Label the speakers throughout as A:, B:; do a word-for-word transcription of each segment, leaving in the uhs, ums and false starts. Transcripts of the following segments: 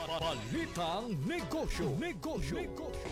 A: Balitang Negosyo. Negosyo. Negosyo.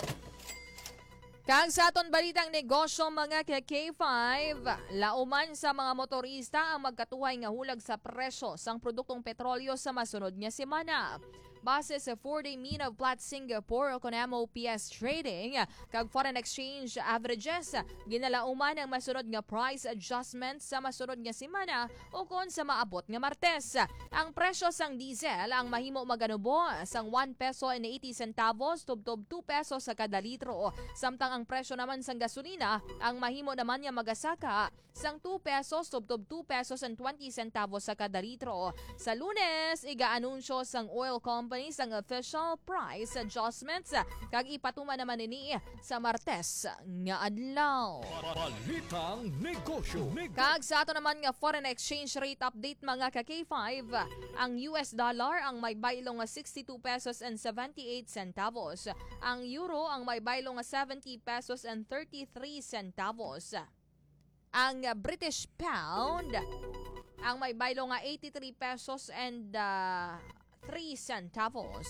B: Kang sa aton balitang negosyo mga ka-K five, lauman sa mga motorista ang magkatuhay nga hulag sa presyo sang produktong petrolyo sa masunod nga semana. Base sa four-day mean of Platts Singapore o M O P S Trading kag foreign exchange averages, ginalauman ang masunod nga price adjustment sa masunod nga semana o kon sa maabot nga Martes. Ang presyo sang diesel ang mahimo maganubo sang one peso and eighty centavos tubtob two pesos sa kada litro, samtang ang presyo naman sang gasolina ang mahimo naman nga magasaka sang two pesos tubtob two pesos and twenty centavos sa kada litro. Sa Lunes, iga-anunsyo sang oil company ang official price adjustments kag ipatuma naman ini sa Martes nga adlaw.
A: Balitang Negosyo.
B: Kag sa ato naman nga foreign exchange rate update mga ka-K five, ang U S dollar ang may baylong nga sixty-two pesos and seventy-eight centavos. Ang euro ang may baylong nga seventy pesos and thirty-three centavos. Ang British pound ang may baylong nga eighty-three pesos and uh, three centavos.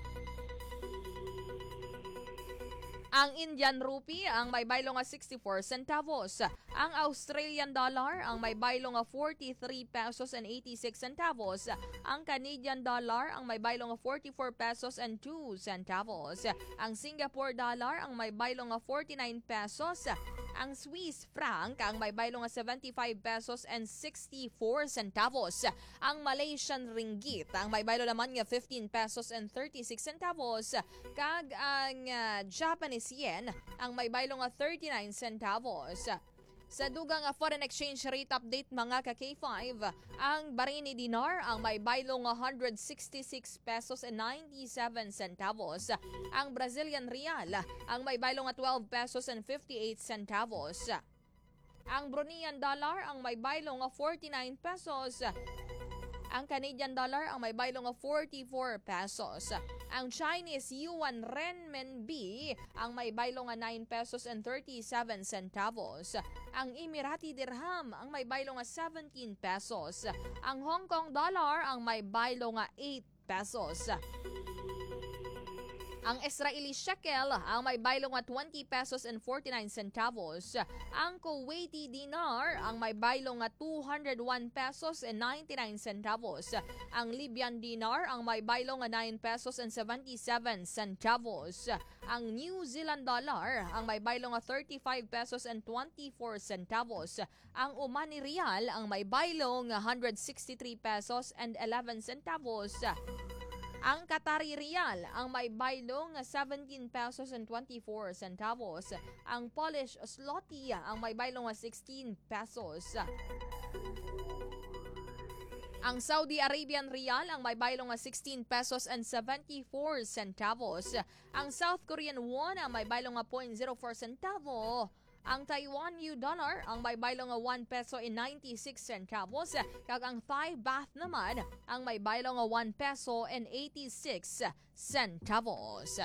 B: Ang Indian rupee ang may baylong nga sixty-four centavos. Ang Australian dollar ang may baylong nga forty-three pesos and eighty-six centavos. Ang Canadian dollar ang may baylong nga forty-four pesos and two centavos. Ang Singapore dollar ang may baylong nga forty-nine pesos. Ang Swiss franc ang may baylong nga seventy-five pesos and sixty-four centavos. Ang Malaysian ringgit ang may baylo naman nga fifteen pesos and thirty-six centavos. Kag ang uh, Japanese yen ang may baylong nga thirty-nine centavos. Sa dugang nga foreign exchange rate update mga ka-K five, ang Bahraini dinar ang may baylong nga one sixty-six pesos and ninety-seven centavos. Ang Brazilian real ang may baylong nga twelve pesos and fifty-eight centavos. Ang Bruneian dollar ang may baylong nga forty-nine pesos. Ang Canadian dollar ang may baylong nga forty-four pesos. Ang Chinese yuan renminbi ang may baylong nga nine pesos and thirty-seven centavos. Ang Emirati dirham ang may baylong nga seventeen pesos. Ang Hong Kong dollar ang may baylong nga eight pesos. Ang Israeli shekel ang may baylong nga twenty pesos and forty-nine centavos. Ang Kuwaiti dinar ang may baylong nga two hundred one pesos and ninety-nine centavos. Ang Libyan dinar ang may baylong nga nine pesos and seventy-seven centavos. Ang New Zealand dollar ang may baylong nga thirty-five pesos and twenty-four centavos. Ang Omani rial ang may baylong nga one hundred sixty-three pesos and eleven centavos. Ang Qatari Riyal ang may baylong seventeen pesos and twenty-four centavos. Ang Polish Zloty ang may baylong sixteen pesos. Ang Saudi Arabian Riyal ang may baylong sixteen pesos and seventy-four centavos. Ang South Korean won ang may baylong zero point zero four centavo. Ang Taiwan U dollar ang may baylong nga one peso and ninety-six centavos. Kag ang Thai baht naman ang may baylong nga one peso and eighty-six centavos.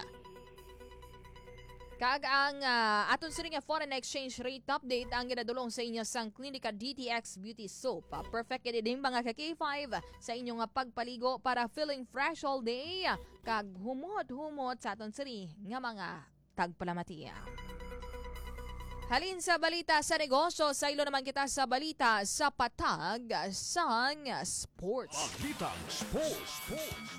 B: Kag ang uh, aton sini nga foreign exchange rate update ang ginadulong sa inyo sang Clinica D T X Beauty Soap. Perfect din mga ka-K five sa inyong nga pagpaligo para feeling fresh all day. Kag humot-humot sa aton sini nga mga tagpalamatiya. Halin sa balita sa negosyo, sa ilo naman kita sa balita sa patag sang sports.
A: Balitang Sports. Sports.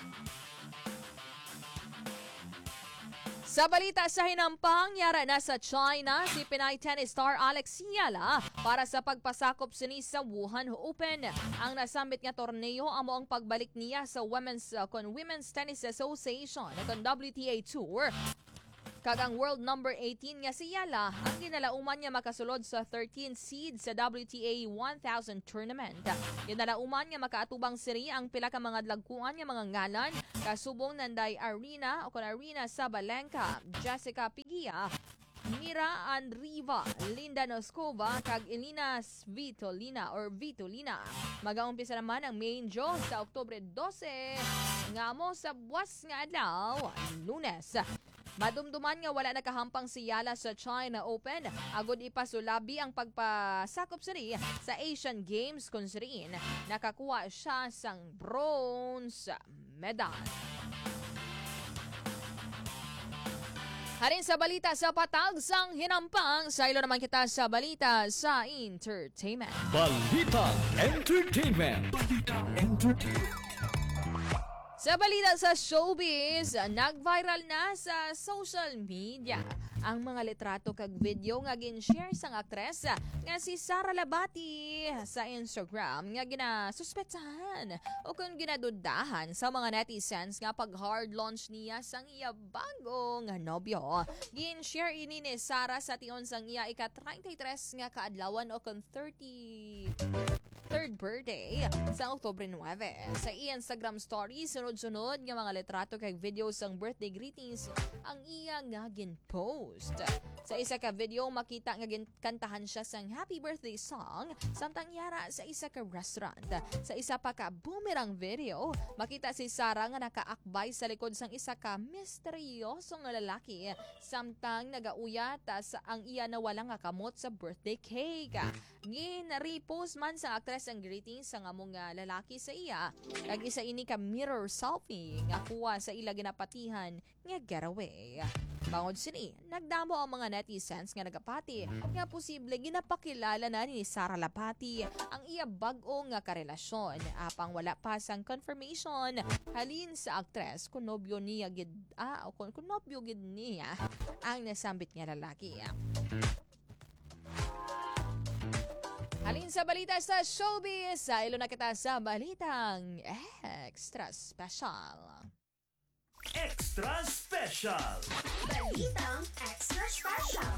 B: Sa balita sa hinampang, yara na sa China si Pinay tennis star Alex Yala para sa pagpasakop sini sa Wuhan Open. Ang nasambit nga torneo amo ang pagbalik niya sa Women's uh, kon Women's Tennis Association kon W T A Tour. Kag ang world number eighteen nga si Yala ang ginalauman niya makasulod sa thirteenth seed sa W T A one thousand tournament. Ginalauman nga makaatubang siri ang pila ka mga dlagkuan nga mga ngalan kasubong nanday Arena o kon Arena Sabalenka, Jessica Pigia, Mira Andriva, Linda Noskova kag Elina Svitolina or Vitolina. Mag-aumpisa naman ang main draw sa Oktubre twelve nga mo sa buwas nga adlaw, Lunes. Madumduman nga wala nakahampang si Yala sa China Open. Agod ipasulabi ang pagpasakop sini sa Asian Games kung siriin nakakuha siya sang bronze medal. Harin sa balita sa patag sang hinampang, sa ilo naman kita sa balita sa entertainment.
A: Balitang Entertainment. Balitang Entertainment.
B: Sa balita sa showbiz, nag-viral na sa social media ang mga litrato kag video nga gin-share sang aktres nga si Sara Labati sa Instagram nga ginasuspetsahan o kung ginadudahan sa mga netizens nga pag hard launch niya sang iya bagong nobyo. Gin-share ini ni Sara sa tion sang iya ika-thirty-three nga kaadlawan o kung thirty third birthday sa Oktubre nine. Sa i-Instagram stories, sunod-sunod nga mga litrato kag video sang birthday greetings ang iya nga gin-post. Sa isa ka video, makita nga ginkantahan siya sang happy birthday song samtang yara sa isa ka restaurant. Sa isa pa ka boomerang video, makita si Sara nga nakaakbay sa likod sang isa ka misteryosong nga lalaki samtang nagauyat sa ang iya na wala nga kamot sa birthday cake. Gin-repost man sa aktres ang greetings sa nga mga lalaki sa iya kag isa ini ka mirror selfie nga kuha sa ila ginapatihan nga getaway. Bangod sini, nagdamo ang mga netizens nga nagapati nga posible ginapakilala na ni Sara Labati ang iya bag-o nga karelasyon apang wala pa sang confirmation halin sa aktres kung nobyo niya gid ah, o kung, kung nobyo gid niya ang nasambit nga lalaki. Halin sa balita sa showbiz, sa ilo na kita sa balitang extra special.
C: Extra Special!
D: Balitang Extra Special!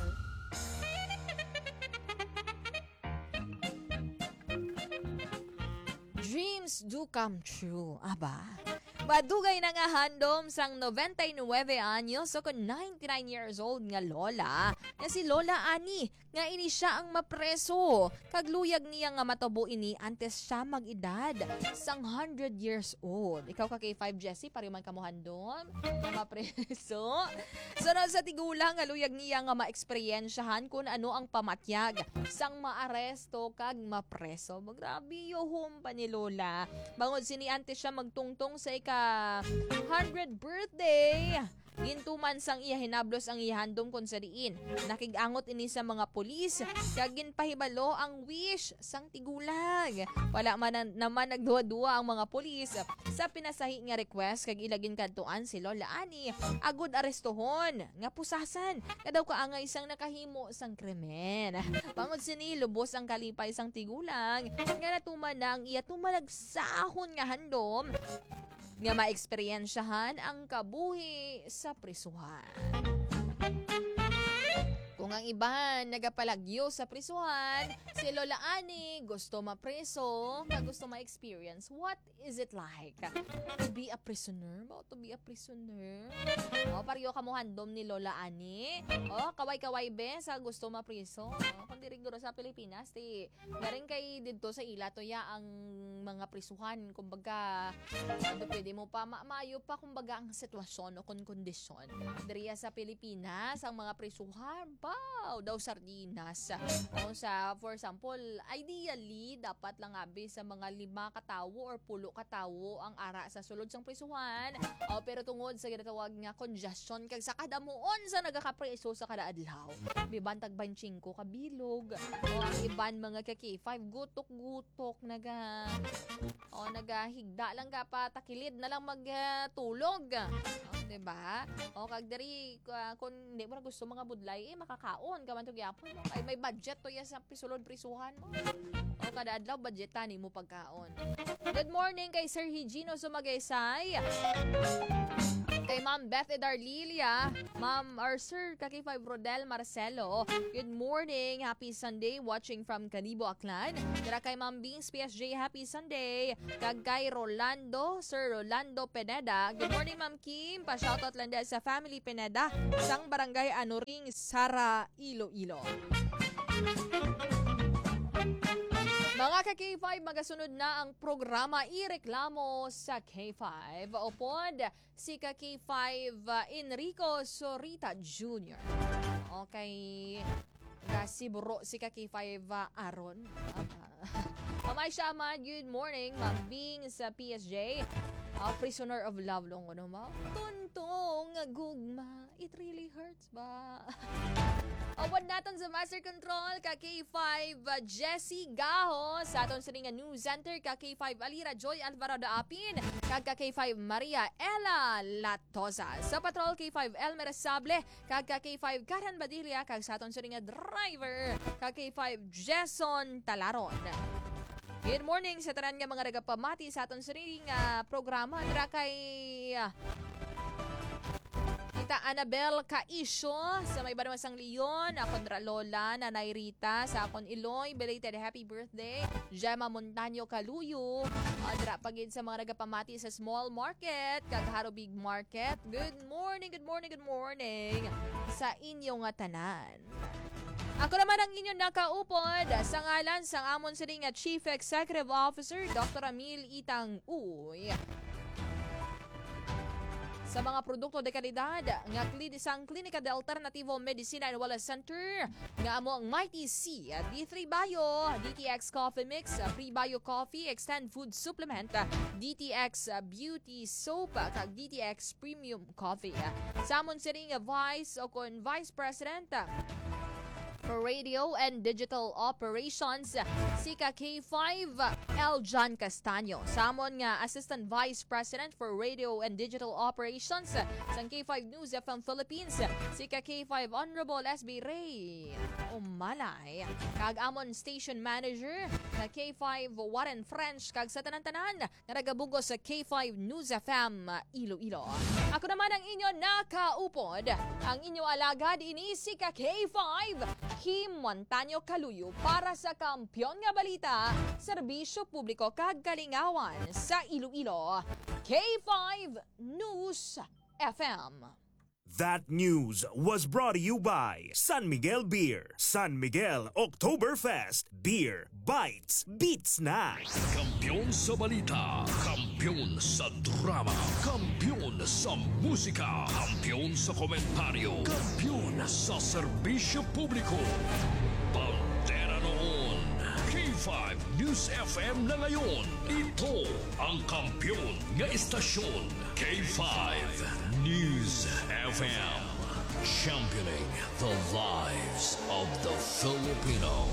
B: Dreams do come true, aba. Madugay na nga handom sang ninety-nine anyos o kun ninety-nine years old nga lola nga si Lola Ani nga ini siya ang mapreso. Kagluyag niya nga matabo ini antes siya mag-edad sang one hundred years old. Ikaw ka kay five Jessie, pari man kamo handom nga mapreso. Sunod sa tigulang nga luyag niya nga ma-eksperyensyahan kung ano ang pamatyag sang maaresto kag mapreso. Grabe yuhom pa ni Lola. Bangod sini antes siya magtungtong sa ika one hundred birthday. Gintuman sang iya hinablos ang ihandom kon sa diin. Nakigangot ini sa mga pulis kag ginpahibalo ang wish sang tigulang. Wala man na, naman nagduwa-duwa ang mga pulis sa pinasahi nga request kag ilagin kadtuan si Lola Ani agud arestohon nga pusasan kadaw kaangay sang nakahimo sang krimen. Bangod sini lubos ang kalipay sang tigulang nga natuman na ang iya tumalagsahon nga handom nga maeksperiensyahan ang kabuhi sa prisuhan. Kung ang iban nagapalagyo sa prisuhan, si Lola Ani gusto mapreso, kag gusto ma-experience. What is it like to be a prisoner? Ba to be a prisoner? O, pariyo ka mo handom ni Lola Ani. O, kaway-kaway be sa gusto mapreso. O, kung diriguro sa Pilipinas, ti, garing kay dito sa ila, to ya ang mga prisuhan. Kumbaga, ano, pwede mo pa, ma maayo pa kumbaga ang sitwasyon o kung kondisyon. Diriya sa Pilipinas, ang mga prisuhan, wow, daw sardinas. O sa, for example, ideally, dapat lang abi sa mga lima katawo or pulo katawo ang ara sa sulod sang prisuhan. O, pero tungod sa ginatawag nga congestion, kag sa kadamuon sa nagakapreso sa kada adlaw. Bibantag banchingko kabilog. O, ang iban mga kaki, five gutok-gutok, naga, o, nagahigda lang ka pa, takilid na lang magtulog. O, diba? O, kag dari, uh, kung hindi mo na gusto mga budlay, eh, makakaon ka man to gyapon mo. Kay may budget to ya sa pisulod prisuhan mo. O kada adlaw budgetan mo pagkaon. Good morning kay Sir Higino Sumagaysay. Kay Ma'am Beth Edarlilia, Ma'am or Sir Kaki Five Rodel Marcelo. Good morning, happy Sunday, watching from Calibo, Aklan. Tara kay Ma'am Bings P S J, happy Sunday. Kag kay Rolando, Sir Rolando Pineda. Good morning, Ma'am Kim. Pa-shoutout lang dahil sa family Pineda, sang barangay Anuring, Sara, Iloilo. Mga ka-K five, magasunod na ang programa Ireklamo sa K five. Upod si ka-K five uh, Enrico Sorita Junior Okay, kasi buro si ka-K five uh, Aron. Uh, Mamay Shama, good morning. Ma'am Bing sa P S J. A prisoner of love long ano ma? Tuntong gugma. It really hurts ba? Awad natin sa Master Control ka K five uh, Jessie Gaho sa aton sa ring News Center ka K five Alira Joy Alvarado Apin kag ka K five Maria Ella Latosa sa Patrol K five Elmer Sable kag ka K five Karen Badilla kag sa aton sa ring driver ka K five Jason Talaron. Good morning sa tanan nga mga nagapamati sa aton sa ring uh, programa dira kay uh, Tita Annabel Kaisyo sa may Banamasang Leon, akon ra Lola, Nanay Rita, sa akon Iloy, belated happy birthday, Gemma Montaño Kaluyo, adra pagid sa mga nagapamati sa small market, Kagharo Big Market. Good morning, good morning, good morning sa inyo nga tanan. Ako naman ang inyong nakaupod sa ngalan sang amon sa nga Chief Executive Officer, Doctor Amil Itang Uy. Sa mga produkto de kalidad nga sang Klinika de Alternativo Medicina and Wellness Center nga amo ang Mighty C, D three Bio, D T X Coffee Mix, Pre-Bio Coffee, Extend Food Supplement, D T X Beauty Soap, kag D T X Premium Coffee. Samon siring Vice o kon Vice President for Radio and Digital Operations, si ka K five L. John Castaño. Samon nga Assistant Vice President for Radio and Digital Operations sa K five News F M Philippines, si ka K five Honorable S B Ray Umalay. Kag amon Station Manager na K five Warren French kag sa tanan-tanan nga nagabugo sa K five News F M Iloilo. Ako naman ang inyo nakaupod, ang inyo alagad ini si ka K five Kim Montaño Kaluyo para sa Kampiyon nga Balita, Serbisyo Publiko kag Kalingawan sa Iloilo, K five News F M.
C: That news was brought to you by San Miguel Beer. San Miguel Oktoberfest. Beer bites, beats na.
A: Kampiyon sa balita, kampiyon sa drama, kampiyon sa musika, kampiyon sa komentaryo, kampiyon sa serbisyo publiko. Pantera noon, K five News F M na ngayon. Ito ang kampiyon nga istasyon, K five News F M. Championing the lives of the Filipino.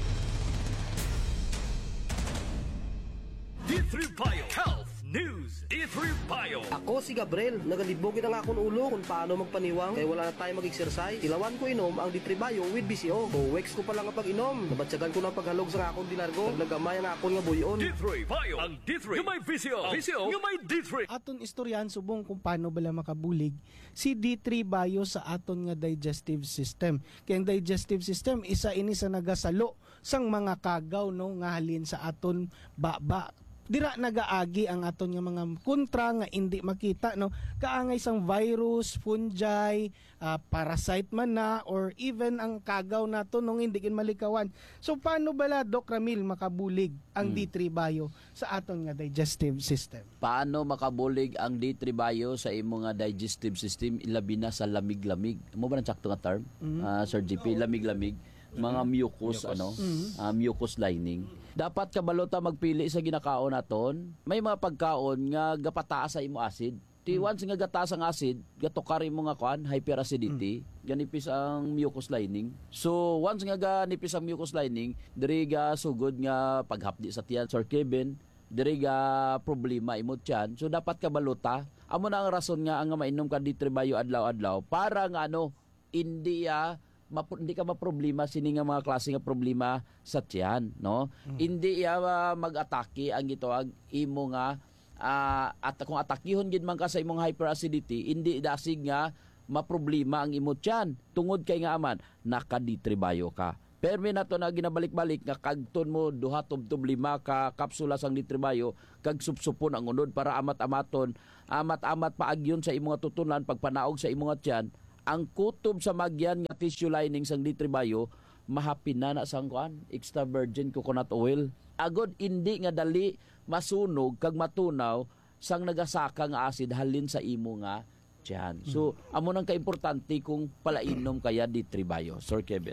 A: D three Bio Health News. D three Bio.
E: Ako si Gabriel, nagalibogin ang akong ulo kung paano magpaniwang kaya wala na tayo mag-exercise. Ilawan ko inom ang D three Bio with B C O. O weeks ko pa lang ang pag-inom. Nabatsagan ko ng paghalog sa akong dinargo. Naglagamay ang akong nga buyon.
A: D three Bio. Ang D three. Yung may B C O. B C O. Yung may D three.
F: Aton istoryan subong kung paano bala makabulig si D three Bio sa aton nga digestive system. Kaya ang digestive system isa ini sa nagasalo sang mga kagaw no nga halin sa aton baba. Dira nagaagi ang aton nga mga kontra nga hindi makita no, kaangay sang virus, fungi, uh, parasite man na or even ang kagaw nato nung hindi kin malikawan. So paano bala Doc Ramil makabulig ang hmm. D three Bio sa aton nga digestive system?
G: Paano makabulig ang D three Bio sa imo nga digestive system ilabi na sa lamig-lamig? Mo ba nang sakto nga term? Mm-hmm. Uh, Sir G P, lamig-lamig, mga mucus, mucus. ano, mm-hmm. uh, mucus lining. Dapat kabalota magpili sa ginakaon naton. May mga pagkaon nga gapataas sa imo acid. Ti mm. once nga gataas ang acid, gatukari mo nga kuan hyperacidity, mm. ganipis ang mucus lining. So once nga ganipis ang mucus lining, diri ga sugod nga paghapdi sa tiyan, Sir Kevin, diri ga problema imo tiyan. So dapat kabalota, amo na ang rason nga ang mainom ka D three Bio adlaw-adlaw para nga ano, hindi ya Map- hindi ka maproblema sini nga mga klase nga problema sa tiyan, no? Mm. Hindi ya uh, mag-atake ang gitawag imo nga uh, at kung atakihon gid man ka sa imong hyperacidity, hindi dasig nga maproblema ang imo tiyan. Tungod kay nga aman naka D three Bio ka. Permi na to na ginabalik-balik nga kagton mo duha tubtob lima ka kapsula sang D three Bio kag supsupon ang unod para amat-amaton, amat-amat paagyon sa imong tutunan pagpanaog sa imong tiyan. Ang kutob sa magyan nga tissue lining sang D three Bio mahapin na na sang kuan extra virgin coconut oil. Agod hindi nga dali masunog kag matunaw sang nagasaka nga acid halin sa imo nga tiyan. So amo nang kaimportante kung palainom kaya D three Bio, Sir Kevin.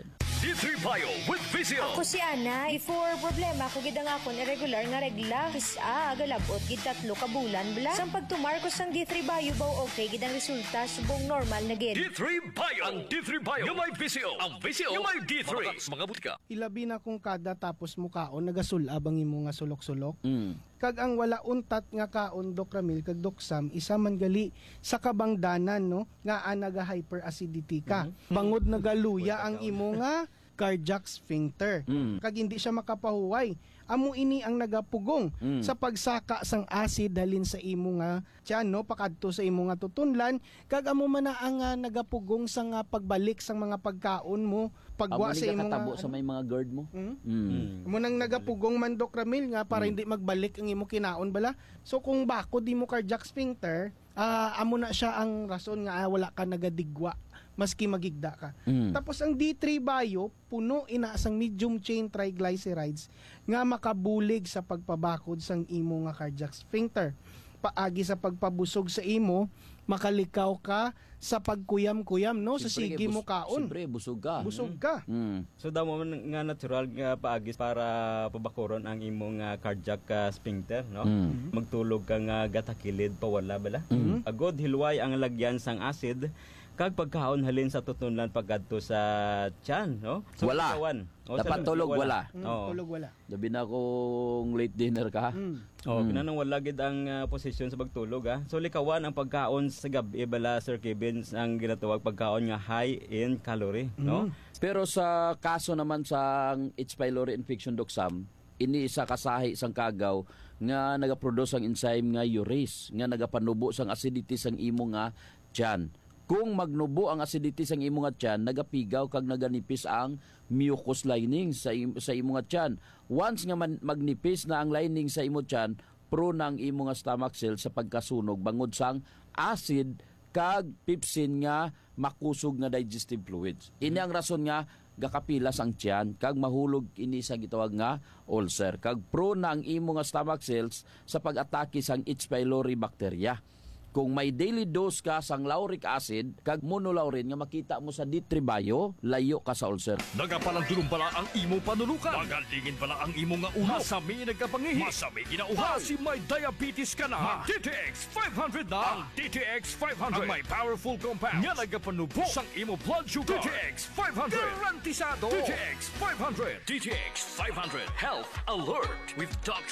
A: D three Bio with Visio.
H: Ako si Ana, before problema ko gid ang akon irregular nga regla. Kisa agalabot gid tatlo ka bulan bla. Sang pagtumarkos sang D three Bio baw okay gid ang resulta subong normal na gid.
A: D three Bio. Ang D three Bio. Yung may Visio. Ang Visio. Yung may D three. Mga butika.
F: Ilabi na kung kada tapos mo kaon nagasulab ang imo nga sulok-sulok.
G: Mm.
F: Kag ang wala untat nga kaon Doc Ramil kag Doc Sam isa man gali sa kabangdanan no nga anaga hyperacidity ka.
G: Mm-hmm.
F: Bangod nagaluya ang imo nga cardiac sphincter.
G: Mm.
F: Kag hindi siya makapahuway. Amo ini ang nagapugong
G: Mm.
F: sa pagsaka sang acid halin sa imo nga tiyan no pakadto sa imo nga tutunlan kag amo man na ang uh, nagapugong sa nga pagbalik sang mga pagkaon mo pagwa
G: Amo
F: sa
G: ni
F: imo
G: katabo
F: nga
G: sa may mga guard mo.
F: Mm?
G: Mm.
F: Mo nang nagapugong man Doc Ramil nga para
G: Mm.
F: hindi magbalik ang imo kinaon bala. So kung bako di mo cardiac sphincter, ah, amo na siya ang rason nga ah, wala ka nagadigwa maski magigda ka.
G: Mm.
F: Tapos ang D three Bio puno ina sang medium chain triglycerides nga makabulig sa pagpabakod sang imo nga cardiac sphincter. Paagi sa pagpabusog sa imo, makalikaw ka sa pagkuyam-kuyam no sa
G: Siyempre,
F: sige
G: bus-
F: mo kaon.
G: Siyempre, busog ka.
F: Busog ka.
G: Mm.
I: So damo man nga natural nga paagis para pabakuron ang imong nga cardiac uh, sphincter, no?
G: Mm.
I: Magtulog ka nga gatakilid pawala bala.
G: Mm.
I: Agod hilway ang lagyan sang acid kag pagkaon halin sa tutunlan pagkadto sa tiyan, no? So,
G: Wala.
I: katawan. O,
G: Dapat
I: sa-
G: tulog, wala.
F: Mm,
I: Oo.
F: tulog wala.
G: Labi na kung late dinner ka.
F: Mm.
I: Oh,
G: Mm.
I: pinanang wala gid ang uh, posisyon sa pagtulog ah. So likawan ang pagkaon sa gabi bala Sir Kevin ang ginatawag pagkaon nga high in calorie, no?
G: Pero sa kaso naman sa H. pylori infection Doc Sam, ini isa kasahi sang kagaw nga nagaproduce ang enzyme nga urease nga nagapanubo sang acidity sang imo nga tiyan. Kung magnubo ang acidity sang imo nga tiyan, nagapigaw kag naganipis ang mucous lining sa im- sa imo nga tiyan. Once nga man, magnipis na ang lining sa imo tiyan, prone na ang imo nga stomach cell sa pagkasunog bangod sang acid kag pepsin nga makusog nga digestive fluids. Ini ang rason nga gakapilas ang tiyan kag mahulog ini sa gitawag nga ulcer kag prone na ang imo nga stomach cells sa pag-atake sang H. pylori bacteria. Kung may daily dose ka sang lauric acid kag monolaurin nga makita mo sa D three Bio, layo ka sa ulcer.
A: Nagapalandulong pala ang imo panulukan. Magalingin pala ang imo nga uhaw. Masami nagkapangihi. Masami ginauhaw. Kasi may diabetes ka na. D T X five hundred na. Ang D T X five hundred. Ang may powerful compound. Nga nagapanubo sang imo blood sugar. D T X five hundred. Garantisado. D T X five hundred. D T X five hundred. Health Alert with Doctor